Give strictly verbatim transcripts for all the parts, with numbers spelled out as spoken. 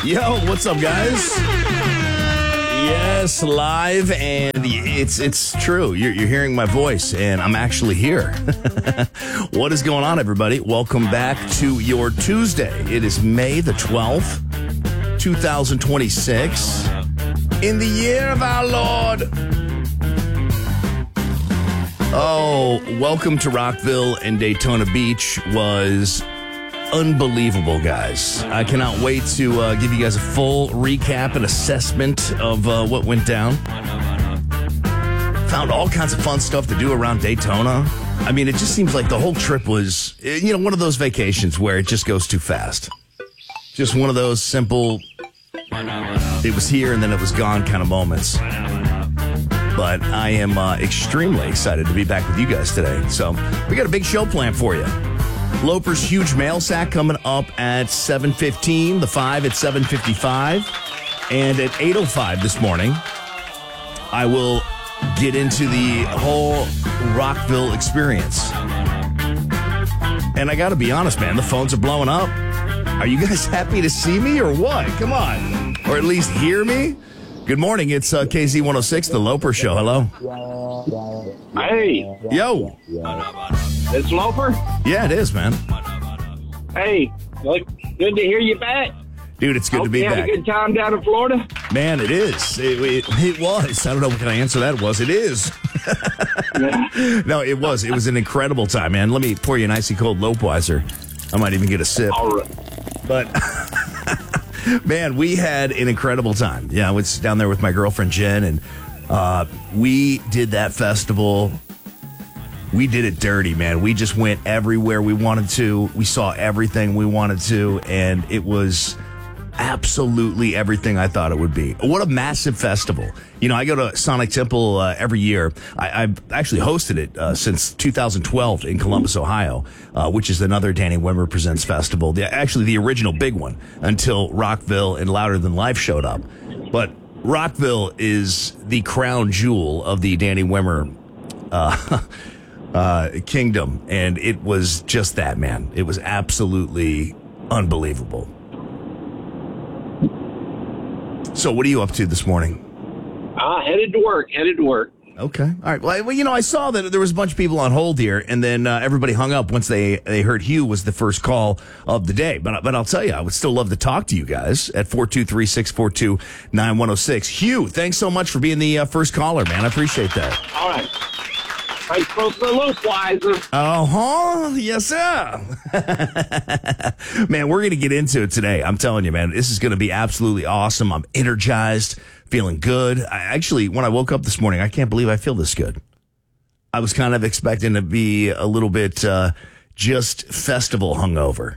Yo, what's up, guys? Yes, live, and it's it's true. You're, you're hearing my voice, and I'm actually here. What is going on, everybody? Welcome back to your Tuesday. It is May the twelfth, twenty twenty-six, in the year of our Lord. Oh, welcome to Rockville and Daytona Beach was unbelievable, guys. I cannot wait to uh, give you guys a full recap and assessment of uh, what went down. Found all kinds of fun stuff to do around Daytona. I mean, it just seems like the whole trip was, you know, one of those vacations where it just goes too fast. Just one of those simple, it was here and then it was gone kind of moments. But I am uh, extremely excited to be back with you guys today. So we got a big show planned for you. Loper's huge mail sack coming up at seven fifteen, the five at seven fifty-five. And at eight oh five this morning, I will get into the whole Rockville experience. And I got to be honest, man, the phones are blowing up. Are you guys happy to see me or what? Come on. Or at least hear me? Good morning. It's uh, K Z one oh six, The Loper Show. Hello. Hey. Yo. It's Loper? Yeah, it is, man. Hey. Look, good to hear you back. Dude, it's good Hope to be you back. had a good time down in Florida? Man, it is. It, it, it was. I don't know what kind of answer that was. It is. No, it was. It was an incredible time, man. Let me pour you an icy cold Lopeweiser. I might even get a sip. All right. But, man, we had an incredible time. Yeah, I was down there with my girlfriend, Jen, and uh, we did that festival. We did it dirty, man. We just went everywhere we wanted to. We saw everything we wanted to, and it was absolutely everything I thought it would be. What a massive festival. You know, I go to Sonic Temple uh, every year. I, I've actually hosted it uh, since two thousand twelve in Columbus, Ohio, uh, which is another Danny Wimmer Presents festival. The, actually, the original big one until Rockville and Louder Than Life showed up. But Rockville is the crown jewel of the Danny Wimmer uh Uh, kingdom, and it was just that, man. It was absolutely unbelievable. So what are you up to this morning? Uh, headed to work, headed to work. Okay. All right. Well, well, you know, I saw that there was a bunch of people on hold here, and then uh, everybody hung up once they, they heard Hugh was the first call of the day. But but I'll tell you, I would still love to talk to you guys at four two three, six four two, nine one oh six. Hugh, thanks so much for being the uh, first caller, man. I appreciate that. All right. Thanks for the Lopeweiser. Uh-huh. Yes, sir. Man, we're going to get into it today. I'm telling you, man, this is going to be absolutely awesome. I'm energized, feeling good. I actually, when I woke up this morning, I can't believe I feel this good. I was kind of expecting to be a little bit uh, just festival hungover.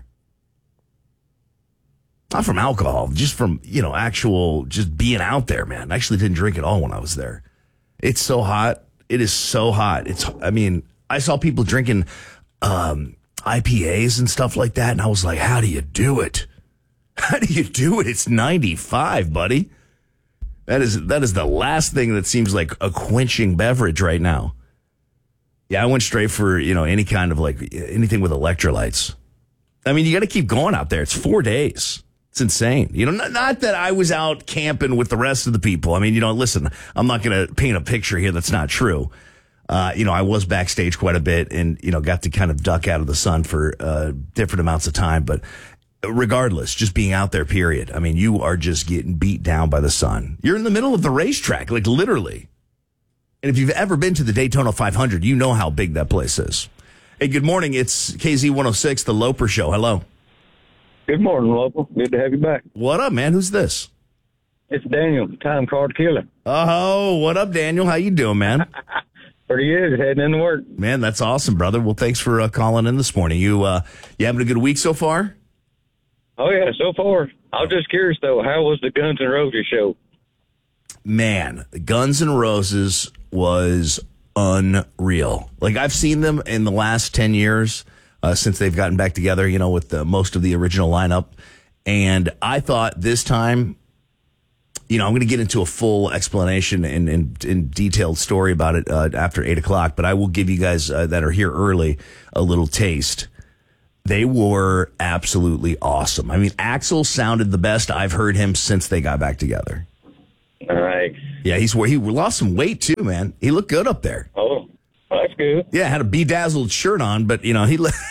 Not from alcohol, just from, you know, actual, just being out there, man. I actually didn't drink at all when I was there. It's so hot. It is so hot. It's, I mean, I saw people drinking um, I P As and stuff like that, and I was like, how do you do it? How do you do it? It's ninety-five, buddy. That is that is the last thing that seems like a quenching beverage right now. Yeah, I went straight for, you know, any kind of like anything with electrolytes. I mean, you got to keep going out there. It's four days. It's insane. You know, not, not that I was out camping with the rest of the people. I mean, you know, listen, I'm not going to paint a picture here that's not true. Uh, you know, I was backstage quite a bit and, you know, got to kind of duck out of the sun for uh, different amounts of time. But regardless, just being out there, period. I mean, you are just getting beat down by the sun. You're in the middle of the racetrack, like literally. And if you've ever been to the Daytona five hundred, you know how big that place is. Hey, good morning. It's K Z one oh six, The Loper Show. Hello. Good morning, Local. Good to have you back. What up, man? Who's this? It's Daniel, time card killer. Oh, what up, Daniel? How you doing, man? Pretty good. Heading into work. Man, that's awesome, brother. Well, thanks for uh, calling in this morning. You uh, you having a good week so far? Oh, yeah, so far. I was just curious, though, how was the Guns N' Roses show? Man, Guns N' Roses was unreal. Like, I've seen them in the last ten years. Uh, since they've gotten back together, you know, with the, most of the original lineup. And I thought this time, you know, I'm going to get into a full explanation and, and, and detailed story about it uh, after eight o'clock, but I will give you guys uh, that are here early a little taste. They were absolutely awesome. I mean, Axl sounded the best I've heard him since they got back together. All right. Yeah, he's he lost some weight too, man. He looked good up there. Oh, well, that's good. Yeah, had a bedazzled shirt on, but you know he looked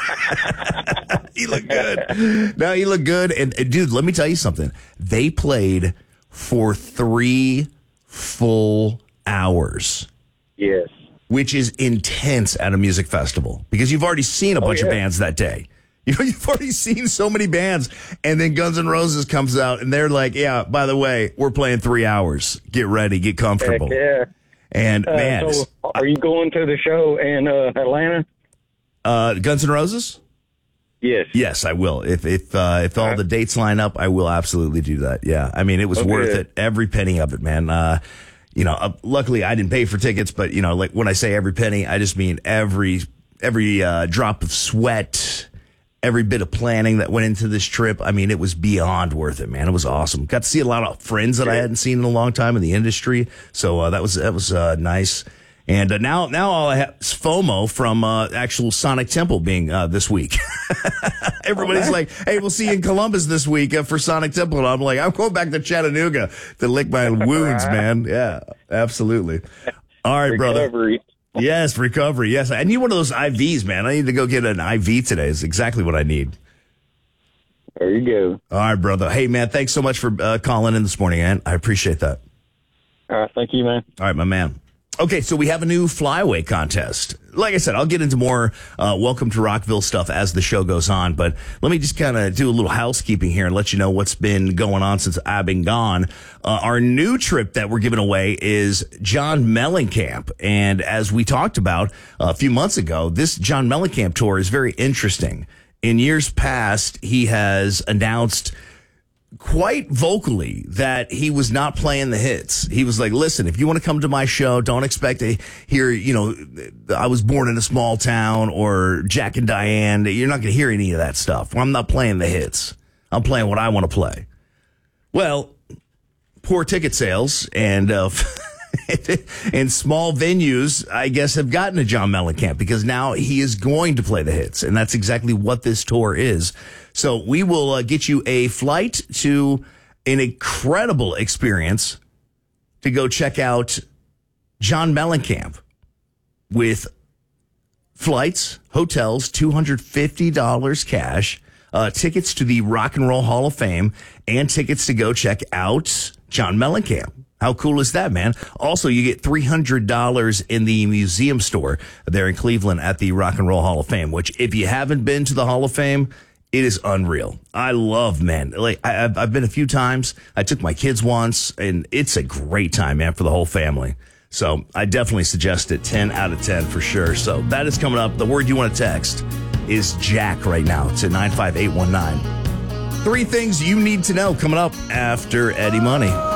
he looked good. No, he looked good. And, and dude, let me tell you something. They played for three full hours. Yes. Which is intense at a music festival because you've already seen a bunch oh, yeah. of bands that day. You know, you've already seen so many bands, and then Guns N' Roses comes out, and they're like, "Yeah, by the way, we're playing three hours. Get ready, get comfortable." Heck yeah. And Uh, man, so are you going to the show in uh, Atlanta? uh, Guns N' Roses? Yes. Yes, I will. If if uh, if all the dates line up, I will absolutely do that. Yeah, I mean, it was Okay. worth it, every penny of it, man. Uh, you know, uh, luckily I didn't pay for tickets, but you know, like when I say every penny, I just mean every every uh, drop of sweat, every bit of planning that went into this trip. I mean, it was beyond worth it, man. It was awesome. Got to see a lot of friends that I hadn't seen in a long time in the industry, so uh, that was that was uh, nice. And uh, now, now all I have is FOMO from uh, actual Sonic Temple being uh, this week. Everybody's like, "Hey, we'll see you in Columbus this week uh, for Sonic Temple." And I'm like, "I'm going back to Chattanooga to lick my wounds, man." Yeah, absolutely. All right, brother. Recovery. Yes, recovery. Yes, I need one of those I Vs, man. I need to go get an I V today. Is exactly what I need. There you go. All right, brother. Hey, man, thanks so much for uh, calling in this morning, man. I appreciate that. All right. Thank you, man. All right, my man. Okay, so we have a new flyaway contest. Like I said, I'll get into more uh, Welcome to Rockville stuff as the show goes on, but let me just kind of do a little housekeeping here and let you know what's been going on since I've been gone. Uh, our new trip that we're giving away is John Mellencamp, and as we talked about a few months ago, this John Mellencamp tour is very interesting. In years past, he has announced quite vocally that he was not playing the hits. He was like, "Listen, if you want to come to my show, don't expect to hear, you know, I was born in a small town or Jack and Diane. You're not going to hear any of that stuff. I'm not playing the hits. I'm playing what I want to play." Well, poor ticket sales and uh, and small venues, I guess, have gotten to John Mellencamp because now he is going to play the hits, and that's exactly what this tour is. So we will uh, get you a flight to an incredible experience to go check out John Mellencamp with flights, hotels, two hundred fifty dollars cash, uh, tickets to the Rock and Roll Hall of Fame, and tickets to go check out John Mellencamp. How cool is that, man? Also, you get three hundred dollars in the museum store there in Cleveland at the Rock and Roll Hall of Fame, which if you haven't been to the Hall of Fame, it is unreal. I love, man. Like I, I've, I've been a few times. I took my kids once, and it's a great time, man, for the whole family. So I definitely suggest it. ten out of ten for sure. So that is coming up. The word you want to text is Jack right now to nine five eight one nine. Three things you need to know coming up after Eddie Money.